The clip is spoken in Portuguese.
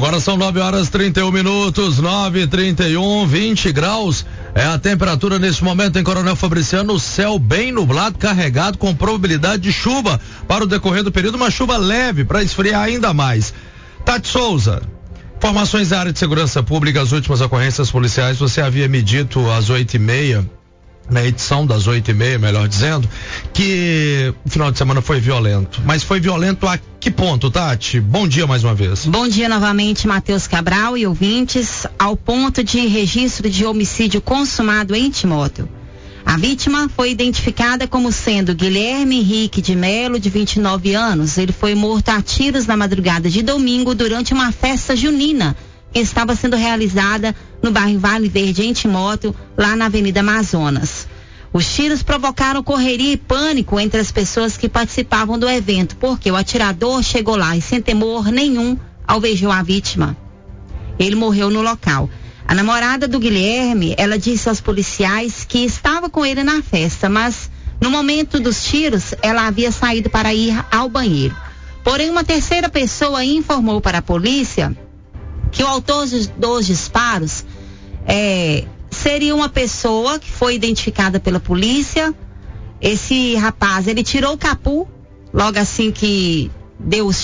Agora são 9h31, 9h31, 20 graus. É a temperatura nesse momento em Coronel Fabriciano, o céu bem nublado, carregado, com probabilidade de chuva para o decorrer do período, uma chuva leve para esfriar ainda mais. Tati Souza, informações da área de segurança pública, as últimas ocorrências policiais, você havia me dito às 8h30, na edição das 8h30, melhor dizendo, que o final de semana foi violento. Mas foi violento a que ponto, Tati? Bom dia mais uma vez. Bom dia novamente, Matheus Cabral e ouvintes. Ao ponto de registro de homicídio consumado em Timóteo. A vítima foi identificada como sendo Guilherme Henrique de Melo, de 29 anos. Ele foi morto a tiros na madrugada de domingo durante uma festa junina que estava sendo realizada no bairro Vale Verde, em Timóteo, lá na Avenida Amazonas. Os tiros provocaram correria e pânico entre as pessoas que participavam do evento, porque o atirador chegou lá e, sem temor nenhum, alvejou a vítima. Ele morreu no local. A namorada do Guilherme, ela disse aos policiais que estava com ele na festa, mas no momento dos tiros, ela havia saído para ir ao banheiro. Porém, uma terceira pessoa informou para a polícia que o autor dos disparos seria uma pessoa que foi identificada pela polícia. Esse rapaz, ele tirou o capuz logo assim que deu os